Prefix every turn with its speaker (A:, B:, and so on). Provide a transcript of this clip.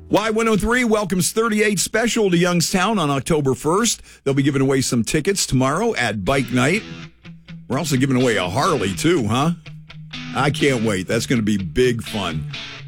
A: Y103 welcomes 38 Special to Youngstown on October 1st. They'll be giving away some tickets tomorrow at Bike Night. We're also giving away a Harley, too, huh? I can't wait. That's going to be big fun.